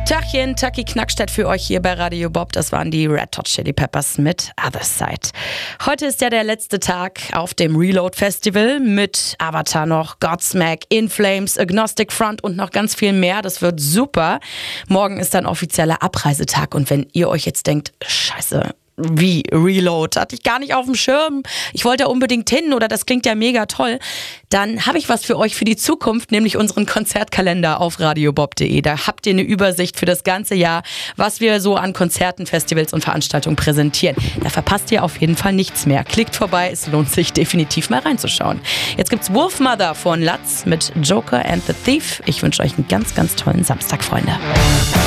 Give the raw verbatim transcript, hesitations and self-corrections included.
Tachchen, Taki Knackstedt für euch hier bei Radio Bob. Das waren die Red Hot Chili Peppers mit Other Side. Heute ist ja der letzte Tag auf dem Reload Festival mit Avatar noch, Godsmack, In Flames, Agnostic Front und noch ganz viel mehr. Das wird super. Morgen ist dann offizieller Abreisetag und wenn ihr euch jetzt denkt, scheiße, wie Reload, hatte ich gar nicht auf dem Schirm, ich wollte ja unbedingt hin oder das klingt ja mega toll, dann habe ich was für euch für die Zukunft, nämlich unseren Konzertkalender auf radiobob punkt de. Da habt ihr eine Übersicht für das ganze Jahr, was wir so an Konzerten, Festivals und Veranstaltungen präsentieren. Da verpasst ihr auf jeden Fall nichts mehr. Klickt vorbei, es lohnt sich definitiv mal reinzuschauen. Jetzt gibt's Wolfmother von Latz mit Joker and the Thief. Ich wünsche euch einen ganz, ganz tollen Samstag, Freunde.